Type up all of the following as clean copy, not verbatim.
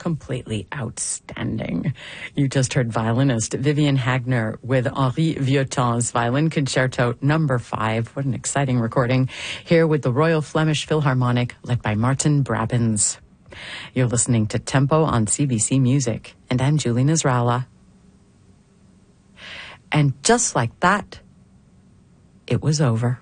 completely outstanding. You just heard violinist Vivian Hagner with Henri Vieuxtemps' Violin Concerto No. 5. What an exciting recording. Here with the Royal Flemish Philharmonic, led by Martin Brabants. You're listening to Tempo on CBC Music, and I'm Julie Nasrallah. And just like that, it was over.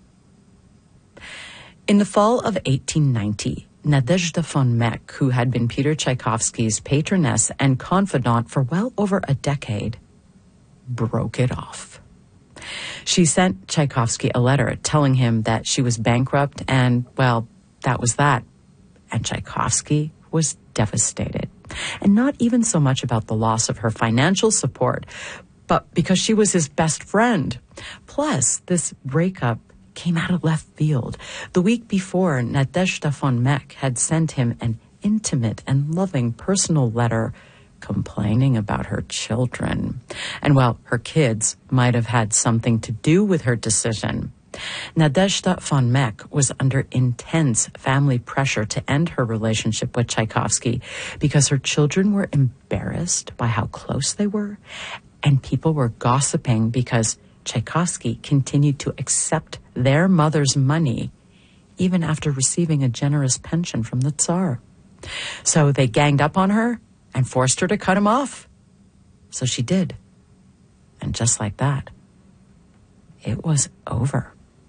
In the fall of 1890, Nadezhda von Meck, who had been Peter Tchaikovsky's patroness and confidant for well over a decade, broke it off. She sent Tchaikovsky a letter telling him that she was bankrupt and, well, that was that. And Tchaikovsky was devastated. And not even so much about the loss of her financial support, but because she was his best friend. Plus, this breakup came out of left field. The week before, Nadezhda von Meck had sent him an intimate and loving personal letter complaining about her children. And, well, her kids might have had something to do with her decision. Nadezhda von Meck was under intense family pressure to end her relationship with Tchaikovsky because her children were embarrassed by how close they were, and people were gossiping because Tchaikovsky continued to accept their mother's money even after receiving a generous pension from the Tsar. So they ganged up on her and forced her to cut him off. So she did. And just like that, it was over.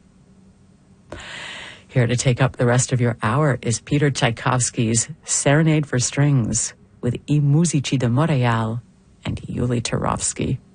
Here to take up the rest of your hour is Peter Tchaikovsky's Serenade for Strings with I Musici de Montréal and Yuli Turovsky.